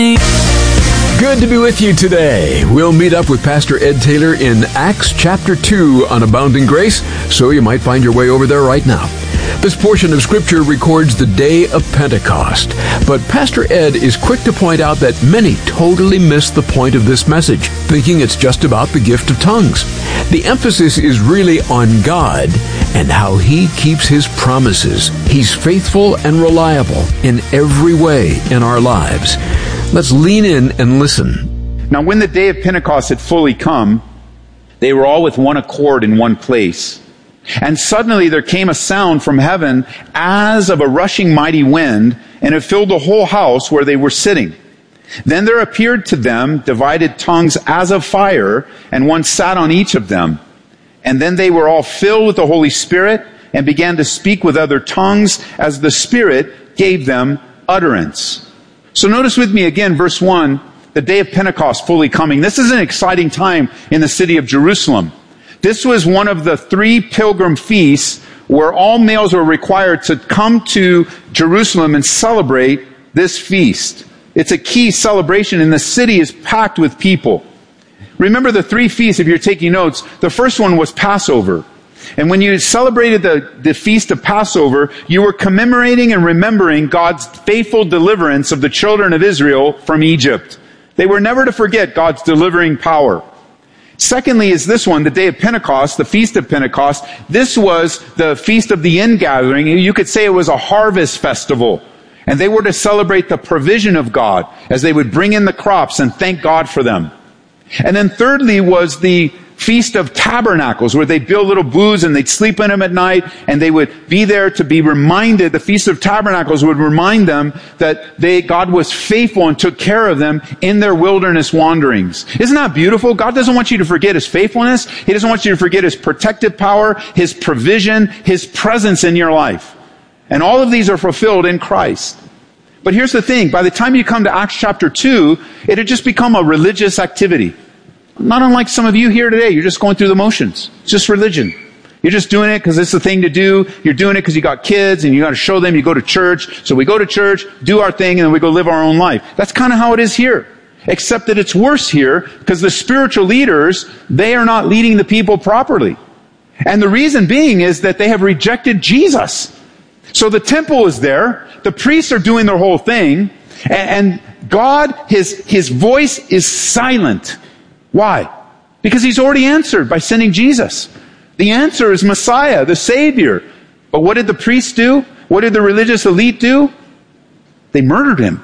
Good to be with you today. We'll meet up with Pastor Ed Taylor in Acts chapter 2 on Abounding Grace, so you might find your way over there right now. This portion of Scripture records the day of Pentecost, but Pastor Ed is quick to point out that many totally miss the point of this message, thinking it's just about the gift of tongues. The emphasis is really on God and how He keeps His promises. He's faithful and reliable in every way in our lives. Let's lean in and listen. Now, when the day of Pentecost had fully come, they were all with one accord in one place. And suddenly there came a sound from heaven as of a rushing mighty wind, and it filled the whole house where they were sitting. Then there appeared to them divided tongues as of fire, and one sat on each of them. And then they were all filled with the Holy Spirit and began to speak with other tongues as the Spirit gave them utterance. So notice with me again, verse 1, the day of Pentecost fully coming. This is an exciting time in the city of Jerusalem. This was one of the 3 pilgrim feasts where all males were required to come to Jerusalem and celebrate this feast. It's a key celebration, and the city is packed with people. Remember the 3 feasts, if you're taking notes. The first one was Passover. And when you celebrated the feast of Passover, you were commemorating and remembering God's faithful deliverance of the children of Israel from Egypt. They were never to forget God's delivering power. Secondly is this one, the day of Pentecost, the feast of Pentecost. This was the feast of the ingathering. You could say it was a harvest festival. And they were to celebrate the provision of God as they would bring in the crops and thank God for them. And then thirdly was the Feast of Tabernacles, where they'd build little booths and they'd sleep in them at night, and they would be there to be reminded. The Feast of Tabernacles would remind them that God was faithful and took care of them in their wilderness wanderings. Isn't that beautiful? God doesn't want you to forget His faithfulness. He doesn't want you to forget His protective power, His provision, His presence in your life. And all of these are fulfilled in Christ. But here's the thing. By the time you come to Acts chapter 2, it had just become a religious activity. Not unlike some of you here today. You're just going through the motions. It's just religion. You're just doing it because it's the thing to do. You're doing it because you got kids and you got to show them you go to church. So we go to church, do our thing, and then we go live our own life. That's kind of how it is here. Except that it's worse here because the spiritual leaders, they are not leading the people properly. And the reason being is that they have rejected Jesus. So the temple is there. The priests are doing their whole thing. And God, His voice is silent. Why? Because He's already answered by sending Jesus. The answer is Messiah, the Savior. But what did the priests do? What did the religious elite do? They murdered Him.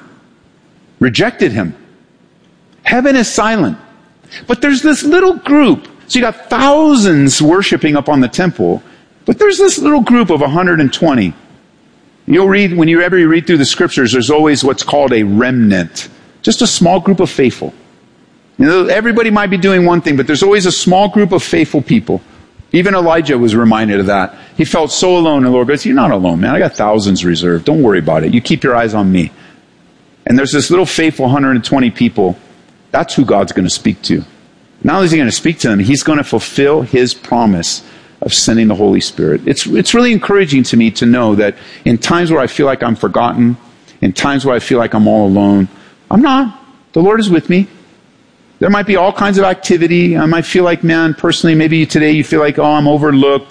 Rejected Him. Heaven is silent. But there's this little group. So you got thousands worshiping up on the temple. But there's this little group of 120. You'll read, when you ever read through the scriptures, there's always what's called a remnant. Just a small group of faithful. You know, everybody might be doing one thing, but there's always a small group of faithful people. Even Elijah was reminded of that. He felt so alone, and the Lord goes, "You're not alone, man. I got thousands reserved. Don't worry about it. You keep your eyes on me." And there's this little faithful 120 people. That's who God's going to speak to. Not only is He going to speak to them, He's going to fulfill His promise of sending the Holy Spirit. It's really encouraging to me to know that in times where I feel like I'm forgotten, in times where I feel like I'm all alone, I'm not. The Lord is with me. There might be all kinds of activity. I might feel like, man, personally, maybe today you feel like, oh, I'm overlooked.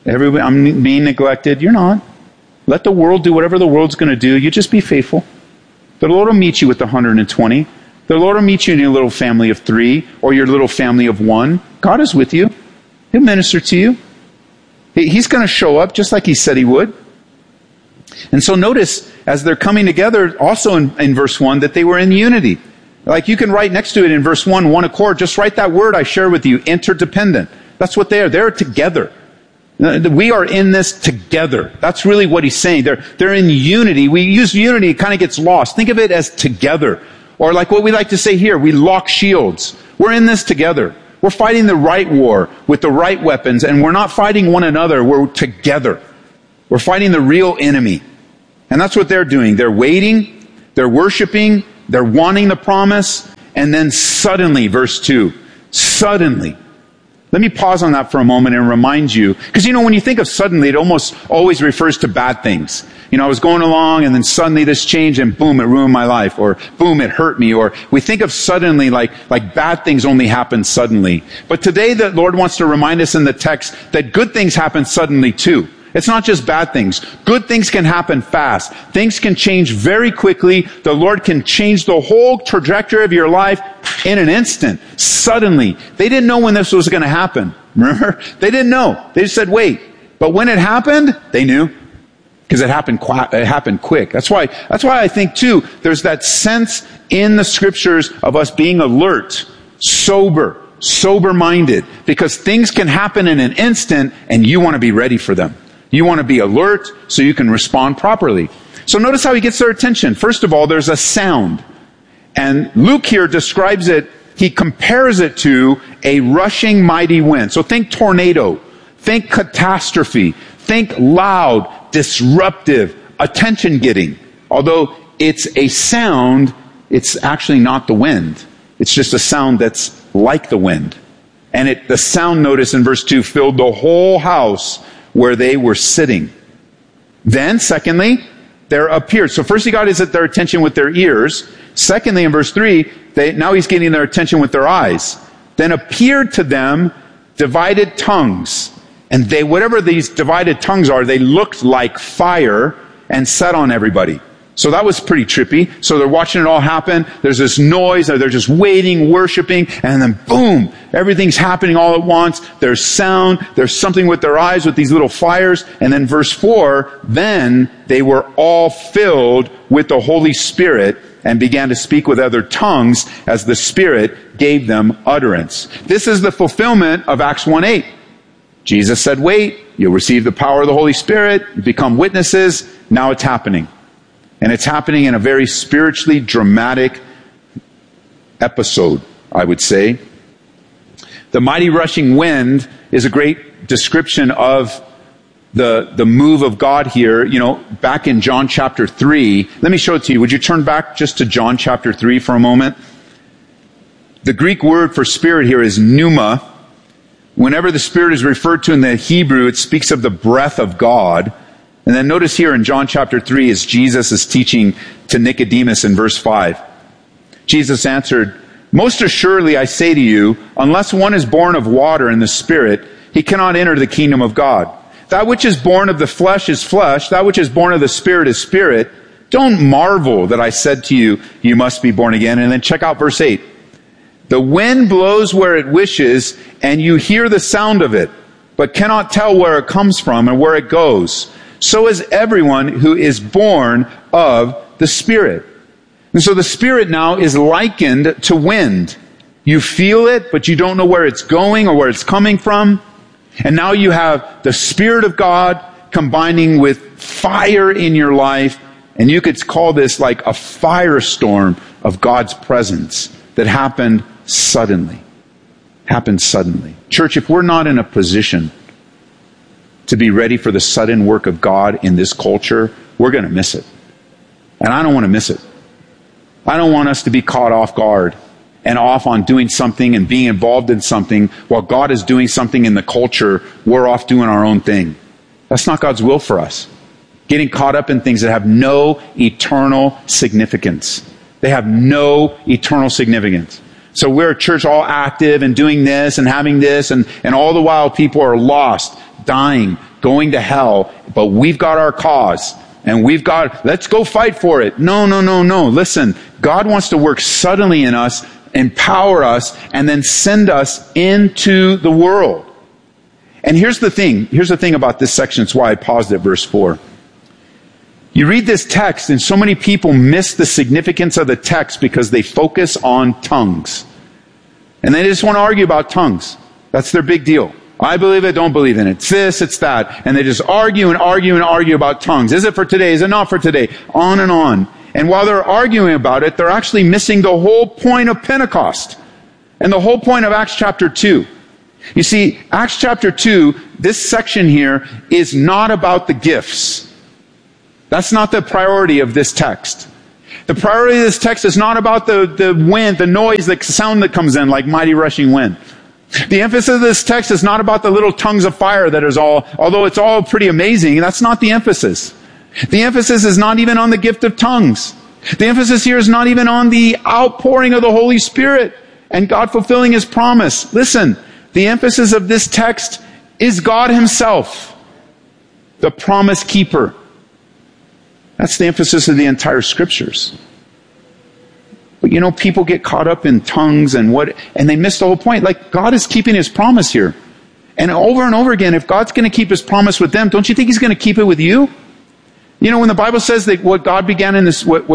I'm being neglected. You're not. Let the world do whatever the world's going to do. You just be faithful. The Lord will meet you with the 120. The Lord will meet you in your little family of 3 or your little family of 1. God is with you. He'll minister to you. He's going to show up just like He said He would. And so notice, as they're coming together, also in verse 1, that they were in unity. Like you can write next to it in verse 1, one accord. Just write that word I share with you, interdependent. That's what they are. They're together. We are in this together. That's really what he's saying. They're in unity. We use unity, it kind of gets lost. Think of it as together. Or like what we like to say here, we lock shields. We're in this together. We're fighting the right war with the right weapons, and we're not fighting one another. We're together. We're fighting the real enemy. And that's what they're doing. They're waiting. They're worshiping. They're wanting the promise. And then suddenly, verse 2, suddenly, Let me pause on that for a moment and remind you, because when you think of suddenly, it almost always refers to bad things. I was going along and then suddenly this changed and boom, it ruined my life, or boom, it hurt me, or we think of suddenly like bad things only happen suddenly. But today the Lord wants to remind us in the text that good things happen suddenly too. It's not just bad things. Good things can happen fast. Things can change very quickly. The Lord can change the whole trajectory of your life in an instant. Suddenly. They didn't know when this was going to happen. Remember? They didn't know. They just said, wait. But when it happened, they knew. Because it happened quick. That's why I think too, there's that sense in the scriptures of us being alert, sober-minded. Because things can happen in an instant and you want to be ready for them. You want to be alert so you can respond properly. So notice how he gets their attention. First of all, there's a sound. And Luke here describes it, he compares it to a rushing mighty wind. So think tornado, think catastrophe, think loud, disruptive, attention-getting. Although it's a sound, it's actually not the wind. It's just a sound that's like the wind. And the sound, notice in verse 2, filled the whole house where they were sitting. Then, secondly, there appeared. So first he got their attention with their ears. Secondly, in verse 3, now he's getting their attention with their eyes. Then appeared to them divided tongues. And whatever these divided tongues are, they looked like fire and set on everybody. So that was pretty trippy. So they're watching it all happen. There's this noise. They're just waiting, worshiping. And then boom, everything's happening all at once. There's sound. There's something with their eyes with these little fires. And then verse 4, then they were all filled with the Holy Spirit and began to speak with other tongues as the Spirit gave them utterance. This is the fulfillment of Acts 1:8. Jesus said, wait, you'll receive the power of the Holy Spirit, become witnesses. Now it's happening. And it's happening in a very spiritually dramatic episode, I would say. The mighty rushing wind is a great description of the move of God here. Back in John chapter 3, let me show it to you. Would you turn back just to John chapter 3 for a moment? The Greek word for spirit here is pneuma. Whenever the Spirit is referred to in the Hebrew, it speaks of the breath of God. And then notice here in John chapter 3, as Jesus is teaching to Nicodemus in verse 5. Jesus answered, most assuredly I say to you, unless one is born of water and the Spirit, he cannot enter the kingdom of God. That which is born of the flesh is flesh, that which is born of the Spirit is spirit. Don't marvel that I said to you, you must be born again. And then check out verse 8. The wind blows where it wishes, and you hear the sound of it, but cannot tell where it comes from and where it goes. So is everyone who is born of the Spirit. And so the Spirit now is likened to wind. You feel it, but you don't know where it's going or where it's coming from. And now you have the Spirit of God combining with fire in your life. And you could call this like a firestorm of God's presence that happened suddenly. Church, if we're not in a position to be ready for the sudden work of God in this culture, we're going to miss it. And I don't want to miss it. I don't want us to be caught off guard and off on doing something and being involved in something while God is doing something in the culture, we're off doing our own thing. That's not God's will for us. Getting caught up in things that have no eternal significance. They have no eternal significance. So we're a church all active and doing this and having this, and all the while people are lost, dying, going to hell, but we've got our cause. And let's go fight for it. No. Listen, God wants to work suddenly in us, empower us, and then send us into the world. And here's the thing about this section. It's why I paused at verse 4. You read this text, and so many people miss the significance of the text because they focus on tongues. And they just want to argue about tongues. That's their big deal. I believe it, don't believe in it. It's this, it's that. And they just argue about tongues. Is it for today? Is it not for today? On and on. And while they're arguing about it, they're actually missing the whole point of Pentecost. And the whole point of Acts chapter 2. You see, Acts chapter 2, this section here is not about the gifts. That's not the priority of this text. The priority of this text is not about the wind, the noise, the sound that comes in like mighty rushing wind. The emphasis of this text is not about the little tongues of fire that is all, although it's all pretty amazing, that's not the emphasis. The emphasis is not even on the gift of tongues. The emphasis here is not even on the outpouring of the Holy Spirit and God fulfilling His promise. Listen, the emphasis of this text is God Himself, the promise keeper. That's the emphasis of the entire Scriptures. But people get caught up in tongues and they miss the whole point. Like, God is keeping His promise here. And over again, if God's going to keep His promise with them, don't you think He's going to keep it with you? When the Bible says that what God began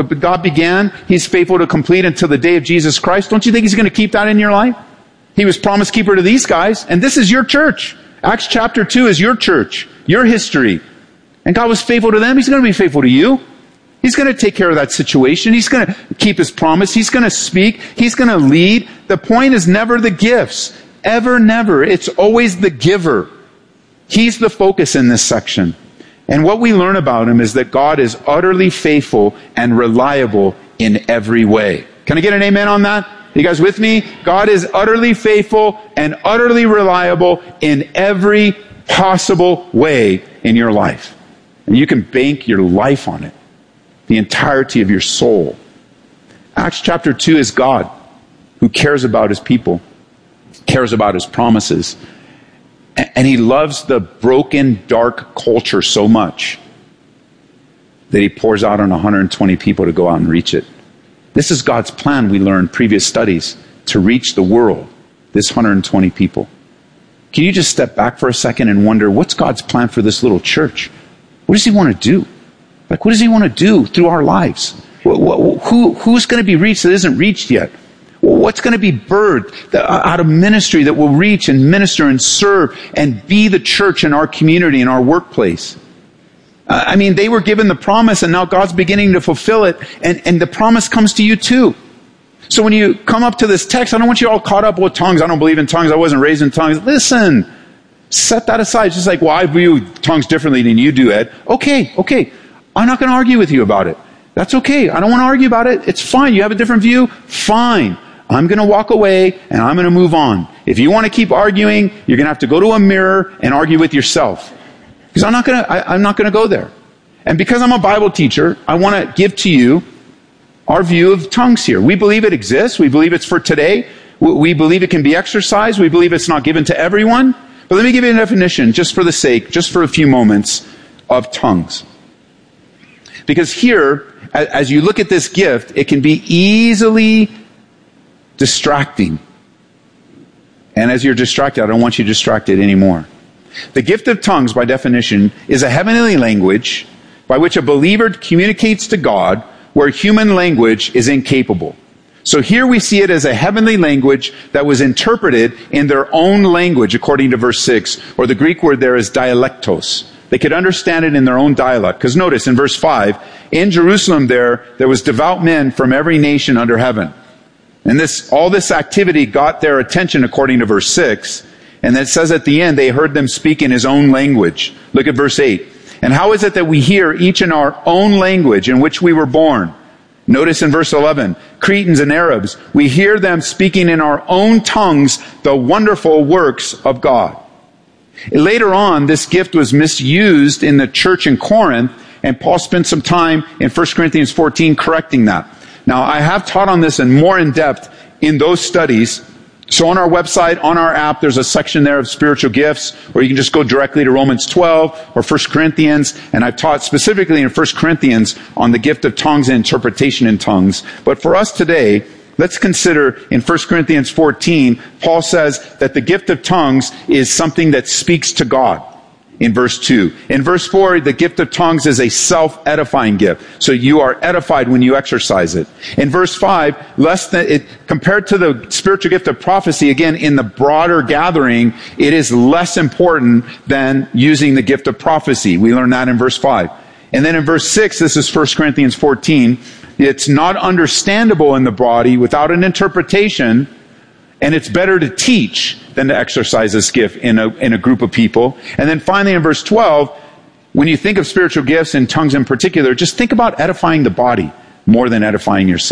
He's faithful to complete until the day of Jesus Christ, don't you think He's going to keep that in your life? He was promise keeper to these guys, and this is your church. Acts chapter 2 is your church, your history. And God was faithful to them, He's going to be faithful to you. He's going to take care of that situation. He's going to keep His promise. He's going to speak. He's going to lead. The point is never the gifts. Ever, never. It's always the giver. He's the focus in this section. And what we learn about Him is that God is utterly faithful and reliable in every way. Can I get an amen on that? You guys with me? God is utterly faithful and utterly reliable in every possible way in your life. And you can bank your life on it. The entirety of your soul. Acts chapter 2 is God who cares about His people, cares about His promises, and He loves the broken, dark culture so much that He pours out on 120 people to go out and reach it. This is God's plan, we learned in previous studies, to reach the world, this 120 people. Can you just step back for a second and wonder, what's God's plan for this little church? What does He want to do? Like, what does He want to do through our lives? Who's going to be reached that isn't reached yet? What's going to be birthed out of ministry that will reach and minister and serve and be the church in our community, in our workplace? They were given the promise, and now God's beginning to fulfill it, and the promise comes to you too. So when you come up to this text, I don't want you all caught up with tongues. I don't believe in tongues. I wasn't raised in tongues. Listen, set that aside. It's just like, I view tongues differently than you do, Ed. Okay. I'm not going to argue with you about it. That's okay. I don't want to argue about it. It's fine. You have a different view? Fine. I'm going to walk away and I'm going to move on. If you want to keep arguing, you're going to have to go to a mirror and argue with yourself. Because I'm not going to go there. And because I'm a Bible teacher, I want to give to you our view of tongues here. We believe it exists. We believe it's for today. We believe it can be exercised. We believe it's not given to everyone. But let me give you a definition, just for a few moments, of tongues. Because here, as you look at this gift, it can be easily distracting. And as you're distracted, I don't want you distracted anymore. The gift of tongues, by definition, is a heavenly language by which a believer communicates to God where human language is incapable. So here we see it as a heavenly language that was interpreted in their own language, according to verse 6, or the Greek word there is dialectos. They could understand it in their own dialect. Because notice in verse 5, in Jerusalem there was devout men from every nation under heaven. And all this activity got their attention according to verse 6. And then it says at the end, they heard them speak in His own language. Look at verse 8. And how is it that we hear each in our own language in which we were born? Notice in verse 11, Cretans and Arabs, we hear them speaking in our own tongues the wonderful works of God. Later on, this gift was misused in the church in Corinth, and Paul spent some time in 1 Corinthians 14 correcting that. Now, I have taught on this and more in depth in those studies. So on our website, on our app, there's a section there of spiritual gifts, or you can just go directly to Romans 12 or 1 Corinthians. And I've taught specifically in 1 Corinthians on the gift of tongues and interpretation in tongues. But for us today, let's consider in 1 Corinthians 14, Paul says that the gift of tongues is something that speaks to God in verse 2. In verse 4, the gift of tongues is a self-edifying gift. So you are edified when you exercise it. In verse 5, compared to the spiritual gift of prophecy, again, in the broader gathering, it is less important than using the gift of prophecy. We learn that in verse 5. And then in verse 6, this is 1 Corinthians 14, it's not understandable in the body without an interpretation, and it's better to teach than to exercise this gift in a group of people. And then finally in verse 12, when you think of spiritual gifts and tongues in particular, just think about edifying the body more than edifying yourself.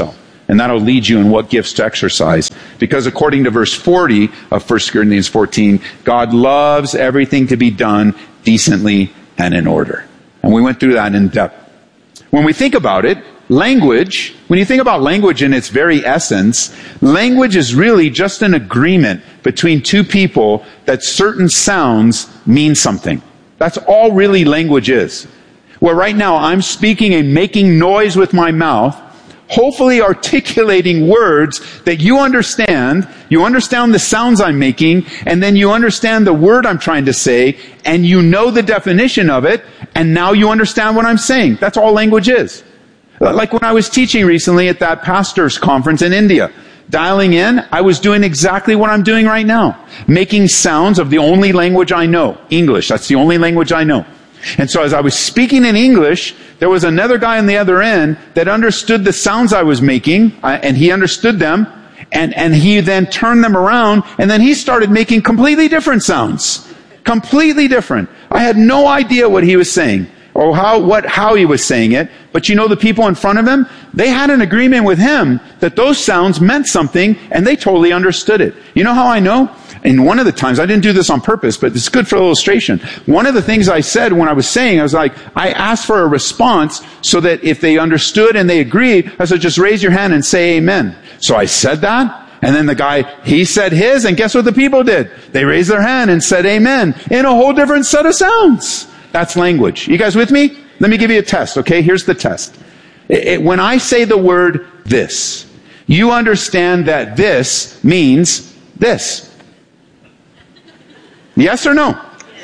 And that'll lead you in what gifts to exercise. Because according to verse 40 of 1 Corinthians 14, God loves everything to be done decently and in order. And we went through that in depth. When we think about it, language, when you think about language in its very essence, language is really just an agreement between two people that certain sounds mean something. That's all really language is. Where right now I'm speaking and making noise with my mouth, hopefully articulating words that you understand the sounds I'm making, and then you understand the word I'm trying to say, and you know the definition of it, and now you understand what I'm saying. That's all language is. Like when I was teaching recently at that pastor's conference in India, dialing in, I was doing exactly what I'm doing right now. Making sounds of the only language I know, English. That's the only language I know. And so as I was speaking in English, there was another guy on the other end that understood the sounds I was making, and he understood them, and he then turned them around, and then he started making completely different sounds. Completely different. I had no idea what he was saying, or how he was saying it, but you know the people in front of him, they had an agreement with him that those sounds meant something, and they totally understood it. You know how I know? And one of the times, I didn't do this on purpose, but it's good for illustration. One of the things I said when I was saying, I was like, I asked for a response so that if they understood and they agreed, I said, just raise your hand and say amen. So I said that, and then the guy, he said his, and guess what the people did? They raised their hand and said amen in a whole different set of sounds. That's language. You guys with me? Let me give you a test, okay? Here's the test. When I say the word this, you understand that this means this. Yes or no?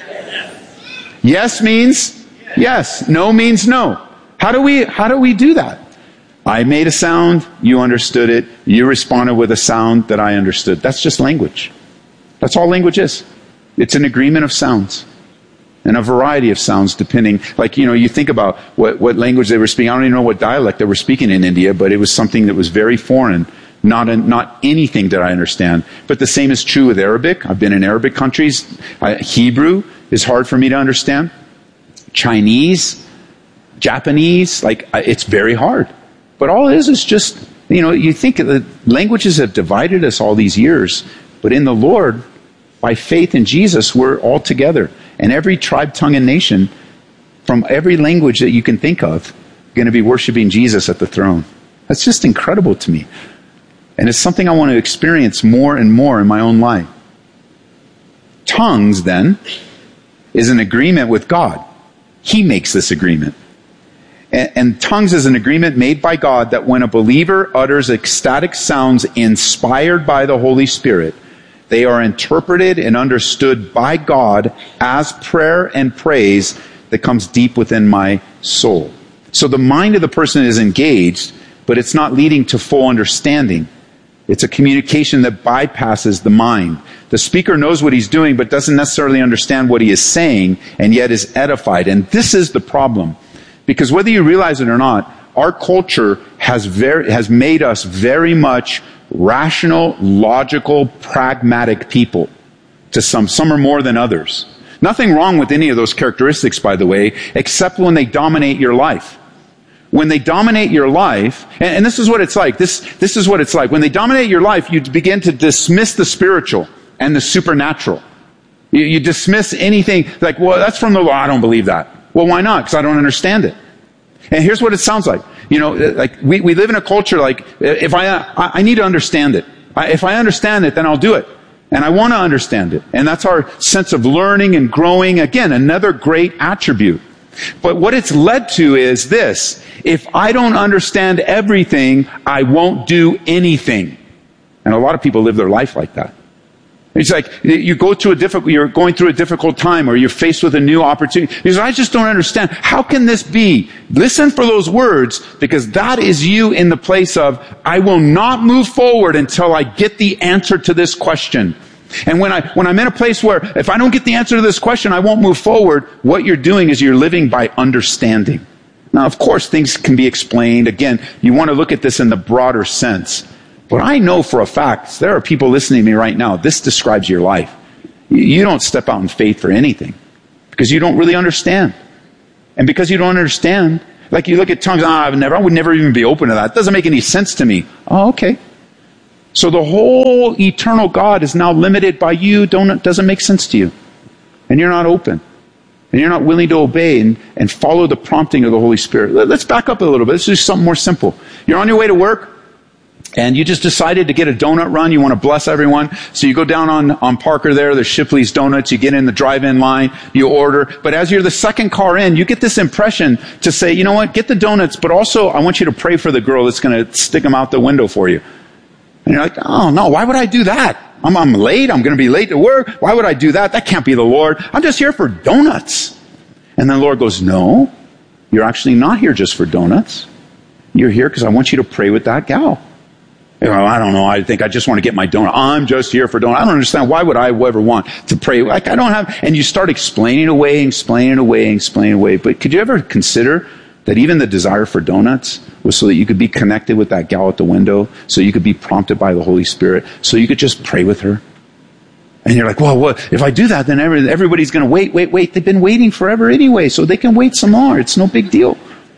Yes means yes. No means no. How do we do that? I made a sound, you understood it, you responded with a sound that I understood. That's just language. That's all language is. It's an agreement of sounds. And a variety of sounds depending, like, you think about what language they were speaking. I don't even know what dialect they were speaking in India, but it was something that was very foreign. Not anything that I understand. But the same is true with Arabic. I've been in Arabic countries. Hebrew is hard for me to understand. Chinese, Japanese, it's very hard. But all it is just, you think the languages have divided us all these years. But in the Lord, by faith in Jesus, we're all together. And every tribe, tongue, and nation, from every language that you can think of, going to be worshiping Jesus at the throne. That's just incredible to me. And it's something I want to experience more and more in my own life. Tongues, then, is an agreement with God. He makes this agreement. And tongues is an agreement made by God that when a believer utters ecstatic sounds inspired by the Holy Spirit, they are interpreted and understood by God as prayer and praise that comes deep within my soul. So the mind of the person is engaged, but it's not leading to full understanding. It's a communication that bypasses the mind. The speaker knows what he's doing, but doesn't necessarily understand what he is saying, and yet is edified. And this is the problem. Because whether you realize it or not, our culture has made us very much rational, logical, pragmatic people. To some are more than others. Nothing wrong with any of those characteristics, by the way, except when they dominate your life. When they dominate your life, and this is what it's like. This is what it's like. When they dominate your life, you begin to dismiss the spiritual and the supernatural. You dismiss anything like, well, that's from the Lord. I don't believe that. Well, why not? Because I don't understand it. And here's what it sounds like. Like we live in a culture like, if I need to understand it. If I understand it, then I'll do it. And I want to understand it. And that's our sense of learning and growing. Again, another great attribute. But what it's led to is this. If I don't understand everything, I won't do anything. And a lot of people live their life like that. It's like you're going through a difficult time, or you're faced with a new opportunity. Because I just don't understand. How can this be? Listen for those words, because that is you in the place of, I will not move forward until I get the answer to this question. And when I'm in a place where if I don't get the answer to this question, I won't move forward, what you're doing is you're living by understanding. Now, of course, things can be explained. Again, you want to look at this in the broader sense. But I know for a fact, there are people listening to me right now, this describes your life. You don't step out in faith for anything, because you don't really understand. And because you don't understand, Like you look at tongues, I would never even be open to that. It doesn't make any sense to me. Oh, okay. So the whole eternal God is now limited by you, doesn't make sense to you. And you're not open. And you're not willing to obey and follow the prompting of the Holy Spirit. Let's back up a little bit. Let's do something more simple. You're on your way to work, and you just decided to get a donut run. You want to bless everyone. So you go down on Parker there's Shipley's Donuts. You get in the drive-in line. You order. But as you're the second car in, you get this impression to say, you know what, get the donuts, but also I want you to pray for the girl that's going to stick them out the window for you. And you're like, oh no, why would I do that? I'm late. I'm going to be late to work. Why would I do that? That can't be the Lord. I'm just here for donuts. And then the Lord goes, no, you're actually not here just for donuts. You're here because I want you to pray with that gal. I don't know. I think I just want to get my donut. I'm just here for donut. I don't understand. Why would I ever want to pray? Like I don't have, and you start explaining away. But could you ever consider that even the desire for donuts was so that you could be connected with that gal at the window, so you could be prompted by the Holy Spirit, so you could just pray with her? And you're like, well, what, if I do that, then everybody's going to wait. They've been waiting forever anyway, so they can wait some more. It's no big deal.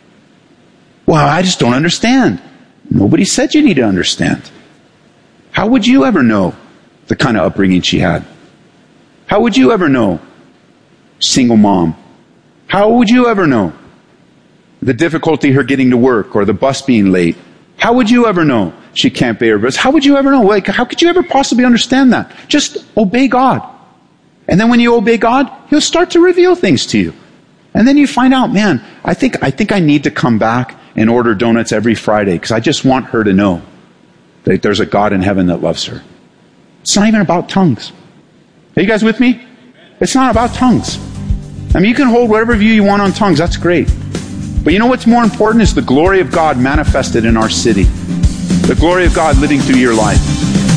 Well, I just don't understand. Nobody said you need to understand. How would you ever know the kind of upbringing she had? How would you ever know? Single mom. How would you ever know the difficulty her getting to work or the bus being late? How would you ever know she can't pay her bills? How would you ever know? Like, how could you ever possibly understand that? Just obey God. And then when you obey God, He'll start to reveal things to you. And then you find out, man, I think I need to come back and order donuts every Friday because I just want her to know that there's a God in heaven that loves her. It's not even about tongues. Are you guys with me? It's not about tongues. I mean, you can hold whatever view you want on tongues. That's great. But you know what's more important is the glory of God manifested in our city. The glory of God living through your life.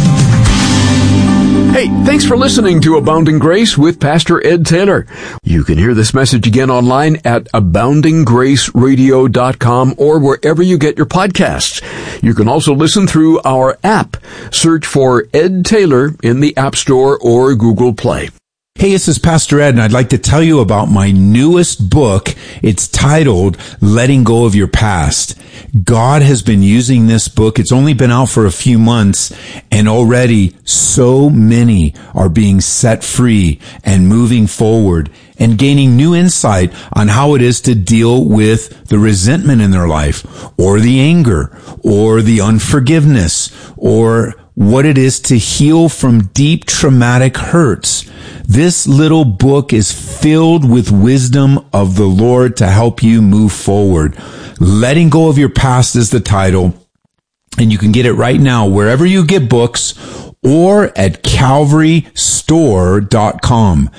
Hey, thanks for listening to Abounding Grace with Pastor Ed Taylor. You can hear this message again online at aboundinggraceradio.com or wherever you get your podcasts. You can also listen through our app. Search for Ed Taylor in the App Store or Google Play. Hey, this is Pastor Ed, and I'd like to tell you about my newest book. It's titled Letting Go of Your Past. God has been using this book. It's only been out for a few months, and already so many are being set free and moving forward and gaining new insight on how it is to deal with the resentment in their life, or the anger, or the unforgiveness, or what it is to heal from deep traumatic hurts. This little book is filled with wisdom of the Lord to help you move forward. Letting Go of Your Past is the title, and you can get it right now wherever you get books or at calvarystore.com.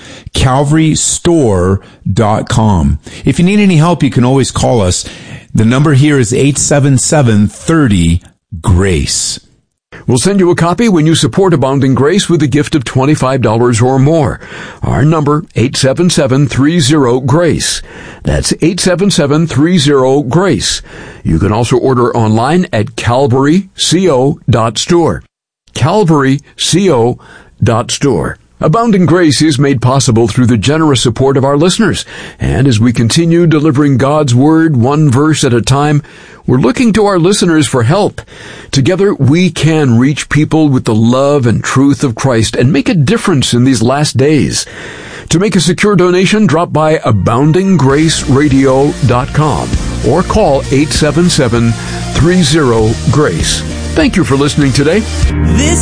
calvarystore.com. If you need any help, you can always call us. The number here is 877-30-GRACE. We'll send you a copy when you support Abounding Grace with a gift of $25 or more. Our number, 877-30-GRACE. That's 877-30-GRACE. You can also order online at calvaryco.store. calvaryco.store. Abounding Grace is made possible through the generous support of our listeners. And as we continue delivering God's Word one verse at a time, we're looking to our listeners for help. Together, we can reach people with the love and truth of Christ and make a difference in these last days. To make a secure donation, drop by aboundinggraceradio.com or call 877-30-GRACE. Thank you for listening today.